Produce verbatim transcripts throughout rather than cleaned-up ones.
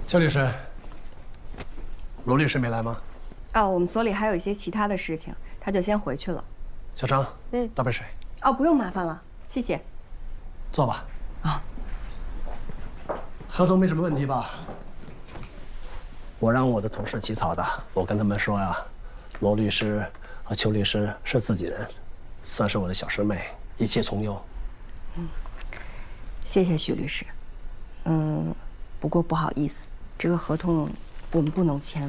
邱律师，罗律师没来吗？ 哦，我们所里还有一些其他的事情，他就先回去了。 小张， 嗯， 倒杯水。 哦，不用麻烦了，谢谢。 坐吧。 啊， 合同没什么问题吧？我让我的同事起草的，我跟他们说呀，罗律师和邱律师是自己人，算是我的小师妹，一切从优。 嗯，谢谢许律师。嗯，不过不好意思，这个合同我们不能签。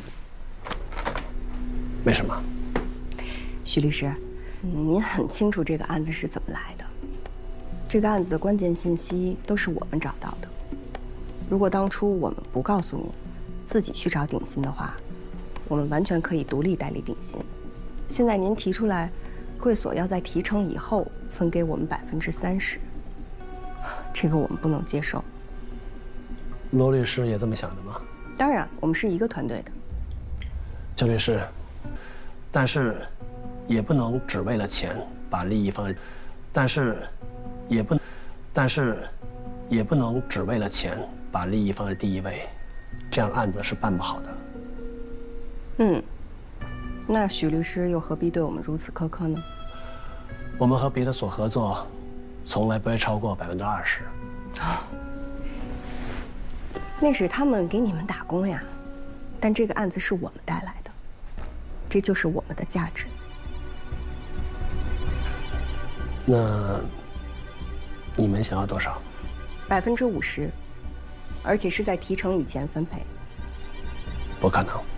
为什么？ 许律师，您很清楚这个案子是怎么来的。这个案子的关键信息都是我们找到的。如果当初我们不告诉您，自己去找鼎新的话，我们完全可以独立代理鼎新。现在您提出来，贵所要在提成以后分给我们百分之三十，这个我们不能接受。 罗律师也这么想的吗？ 当然，我们是一个团队的。 邱律师，但是也不能只为了钱把利益放在，但是也不，但是也不能只为了钱把利益放在第一位，这样案子是办不好的。 嗯，那许律师又何必对我们如此苛刻呢？ 我们和别的所合作，从来不会超过百分之二十。 那是他们给你们打工呀，但这个案子是我们带来的，这就是我们的价值。 那你们想要多少？ 百分之五十，而且是在提成以前分配。 不可能。